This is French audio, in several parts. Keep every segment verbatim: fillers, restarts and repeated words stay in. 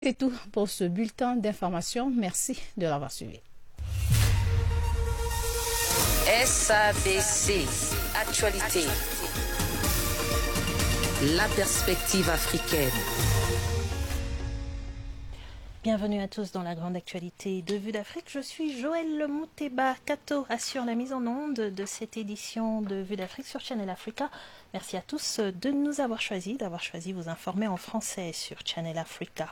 C'est tout pour ce bulletin d'information. Merci de l'avoir suivi. S A B C, Actualité. La perspective africaine. Bienvenue à tous dans la grande actualité de Vue d'Afrique. Je suis Joël Mouteba. Kato assure la mise en onde de cette édition de Vue d'Afrique sur Channel Africa. Merci à tous de nous avoir choisis, d'avoir choisi vous informer en français sur Channel Africa.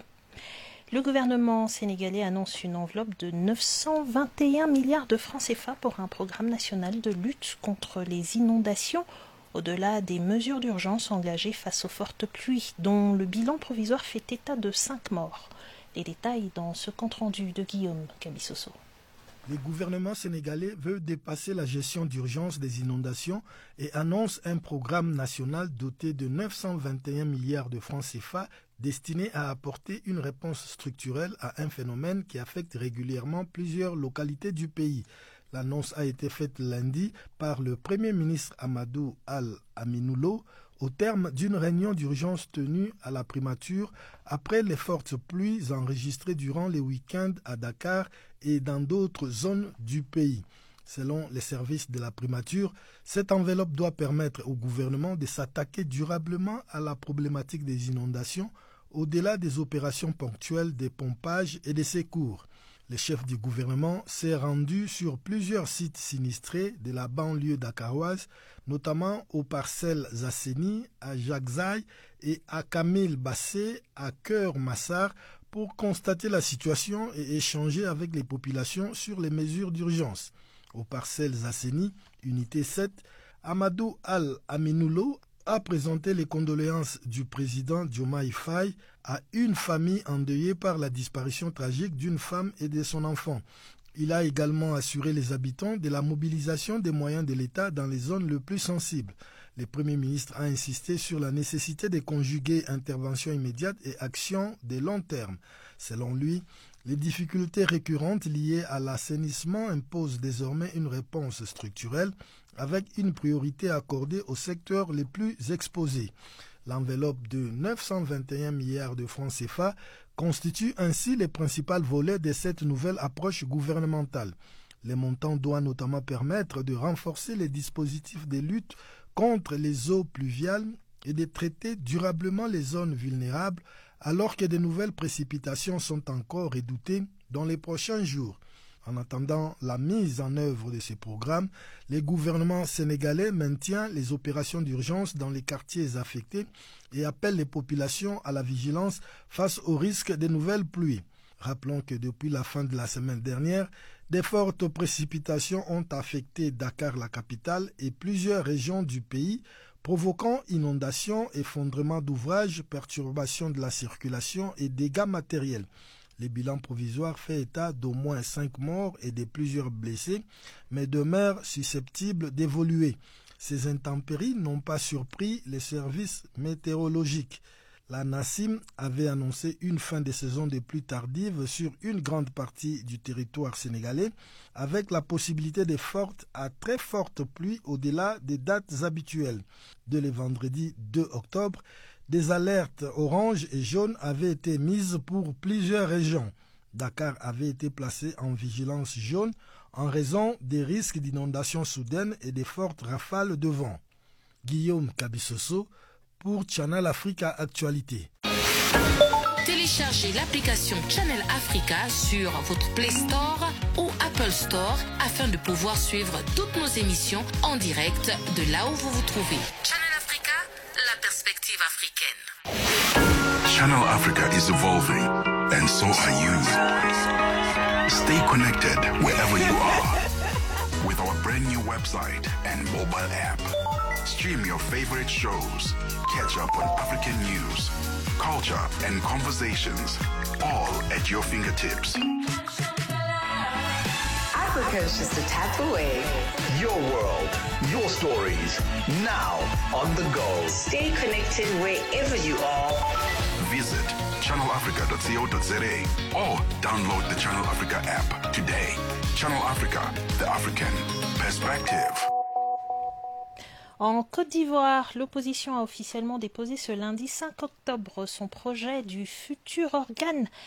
Le gouvernement sénégalais annonce une enveloppe de neuf cent vingt et un milliards de francs C F A pour un programme national de lutte contre les inondations, au-delà des mesures d'urgence engagées face aux fortes pluies, dont le bilan provisoire fait état de cinq morts. Les détails dans ce compte-rendu de Guillaume Kabissoso. Le gouvernement sénégalais veut dépasser la gestion d'urgence des inondations et annonce un programme national doté de neuf cent vingt et un milliards de francs C F A destiné à apporter une réponse structurelle à un phénomène qui affecte régulièrement plusieurs localités du pays. L'annonce a été faite lundi par le Premier ministre Amadou Al-Aminoulo au terme d'une réunion d'urgence tenue à la primature après les fortes pluies enregistrées durant les week-ends à Dakar et dans d'autres zones du pays. Selon les services de la primature, cette enveloppe doit permettre au gouvernement de s'attaquer durablement à la problématique des inondations au-delà des opérations ponctuelles de pompage et de secours. Le chef du gouvernement s'est rendu sur plusieurs sites sinistrés de la banlieue dakaroise, notamment aux parcelles Zasseni, à Jagzaï et à Kamil Bassé, à Keur-Massar, pour constater la situation et échanger avec les populations sur les mesures d'urgence. Aux parcelles Zasseni, unité sept, Amadou Al-Aminoulo a présenté les condoléances du président Diomaye Faye à une famille endeuillée par la disparition tragique d'une femme et de son enfant. Il a également assuré les habitants de la mobilisation des moyens de l'État dans les zones les plus sensibles. Le Premier ministre a insisté sur la nécessité de conjuguer intervention immédiate et action de long terme. Selon lui, les difficultés récurrentes liées à l'assainissement imposent désormais une réponse structurelle avec une priorité accordée aux secteurs les plus exposés. L'enveloppe de neuf cent vingt et un milliards de francs C F A constitue ainsi les principaux volets de cette nouvelle approche gouvernementale. Les montants doivent notamment permettre de renforcer les dispositifs de lutte contre les eaux pluviales et de traiter durablement les zones vulnérables alors que de nouvelles précipitations sont encore redoutées dans les prochains jours. En attendant la mise en œuvre de ces programmes, le gouvernement sénégalais maintient les opérations d'urgence dans les quartiers affectés et appelle les populations à la vigilance face au risque de nouvelles pluies. Rappelons que depuis la fin de la semaine dernière, des fortes précipitations ont affecté Dakar, la capitale, et plusieurs régions du pays, provoquant inondations, effondrements d'ouvrages, perturbations de la circulation et dégâts matériels. Le bilan provisoire fait état d'au moins cinq morts et de plusieurs blessés, mais demeure susceptible d'évoluer. Ces intempéries n'ont pas surpris les services météorologiques. La NACIM avait annoncé une fin de saison des pluies tardives sur une grande partie du territoire sénégalais, avec la possibilité de fortes à très fortes pluies au-delà des dates habituelles. Dès le vendredi deux octobre, des alertes orange et jaune avaient été mises pour plusieurs régions. Dakar avait été placé en vigilance jaune en raison des risques d'inondations soudaines et des fortes rafales de vent. Guillaume Kabissoso pour Channel Africa Actualité. Téléchargez l'application Channel Africa sur votre Play Store ou Apple Store afin de pouvoir suivre toutes nos émissions en direct de là où vous vous trouvez. Channel Africa, la perspective africaine. Channel Africa is evolving, and so are you. Stay connected wherever you are with our brand new website and mobile app. Stream your favorite shows, catch up on African news, culture, and conversations, all at your fingertips. Africa is just a tap away. Your world, your stories, now on the go. Stay connected wherever you are. Visit channel africa dot co dot za or download the Channel Africa app today. Channel Africa, the African perspective. En Côte d'Ivoire, l'opposition a officiellement déposé ce lundi cinq octobre son projet du futur organe